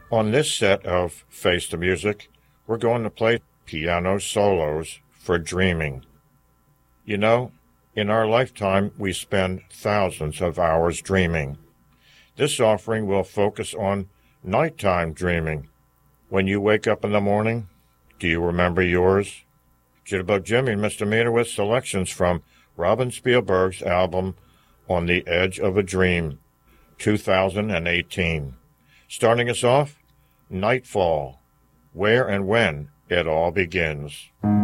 On this set of Face the Music, we're going to play piano solos for dreaming. You know, in our lifetime, we spend thousands of hours dreaming. This offering will focus on nighttime dreaming. When you wake up in the morning, do you remember yours? Jitterbug Jimmy Misdemeanor with selections from Robin Spielberg's album On the Edge of a Dream, 2018. Starting us off, Nightfall, Where and When It All Begins.